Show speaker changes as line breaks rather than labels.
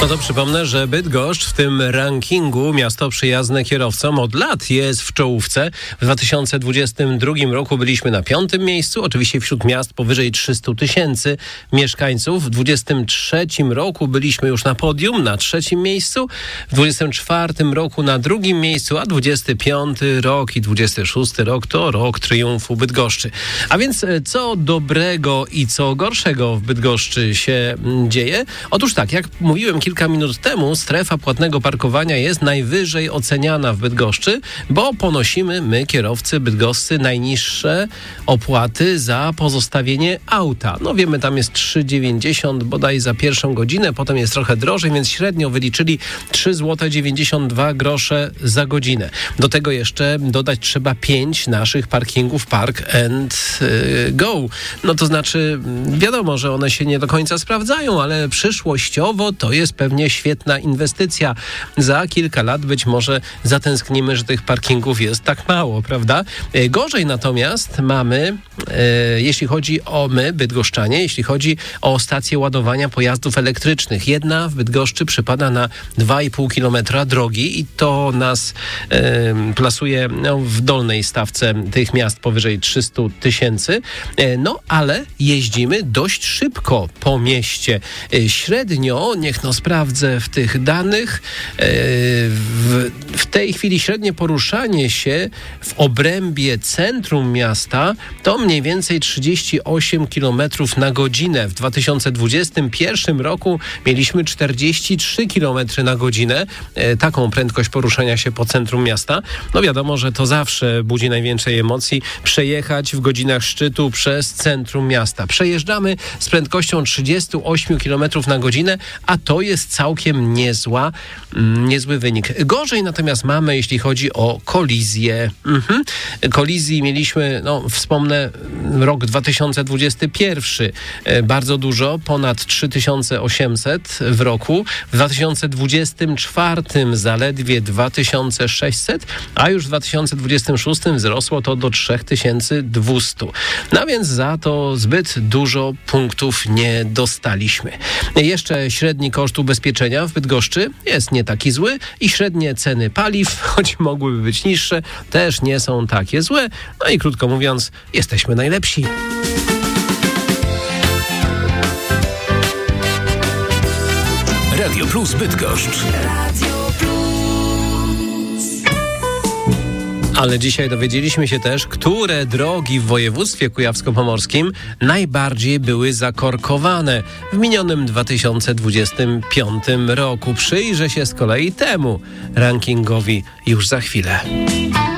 No to przypomnę, że Bydgoszcz w tym rankingu miasto przyjazne kierowcom od lat jest w czołówce. W 2022 roku byliśmy na 5. miejscu, oczywiście wśród miast powyżej 300 000 mieszkańców. W 2023 roku byliśmy już na podium, na 3. miejscu. W 2024 roku na 2. miejscu, a 2025 rok i 2026 rok to rok triumfu Bydgoszczy. A więc co dobrego i co gorszego w Bydgoszczy się dzieje? Otóż tak, jak mówiłem kilka minut temu, strefa płatnego parkowania jest najwyżej oceniana w Bydgoszczy, bo ponosimy my, kierowcy bydgoscy, najniższe opłaty za pozostawienie auta. No wiemy, tam jest 3,90 bodaj za pierwszą godzinę, potem jest trochę drożej, więc średnio wyliczyli 3,92 zł za godzinę. Do tego jeszcze dodać trzeba 5 naszych parkingów Park and Go. No to znaczy, wiadomo, że one się nie do końca sprawdzają, ale przyszłościowo to jest pewnie świetna inwestycja. Za kilka lat być może zatęsknimy, że tych parkingów jest tak mało, prawda? Gorzej natomiast mamy, jeśli chodzi o my, bydgoszczanie, jeśli chodzi o stację ładowania pojazdów elektrycznych. Jedna w Bydgoszczy przypada na 2,5 kilometra drogi i to nas plasuje w dolnej stawce tych miast powyżej 300 000. No, ale jeździmy dość szybko po mieście. Średnio, niech sprawdzę w tych danych, w tej chwili średnie poruszanie się w obrębie centrum miasta to mniej więcej 38 km na godzinę. W 2021 roku mieliśmy 43 km na godzinę. Taką prędkość poruszania się po centrum miasta. No wiadomo, że to zawsze budzi najwięcej emocji przejechać w godzinach szczytu przez centrum miasta. Przejeżdżamy z prędkością 38 km na godzinę, a to jest całkiem niezły wynik. Gorzej natomiast mamy, jeśli chodzi o kolizje. Kolizji mieliśmy, wspomnę, rok 2021. Bardzo dużo, ponad 3800 w roku. W 2024 zaledwie 2600, a już w 2026 wzrosło to do 3200. No więc za to zbyt dużo punktów nie dostaliśmy. Jeszcze średni koszt ubezpieczenia w Bydgoszczy jest nie taki zły i średnie ceny paliw, choć mogłyby być niższe, też nie są takie złe. No i krótko mówiąc, jesteśmy najlepsi.
Radio Plus Bydgoszcz.
Ale dzisiaj dowiedzieliśmy się też, które drogi w województwie kujawsko-pomorskim najbardziej były zakorkowane w minionym 2025 roku. Przyjrzę się z kolei temu rankingowi już za chwilę.